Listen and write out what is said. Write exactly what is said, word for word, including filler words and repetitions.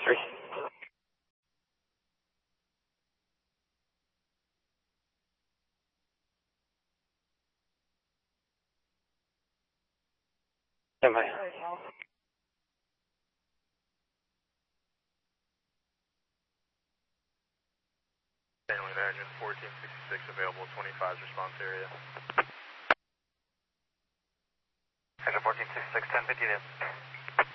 three. Stand by. Stanley to engine fourteen sixty-six available, twenty-five's response area. Engine fourteen sixty-six, ten fifty in.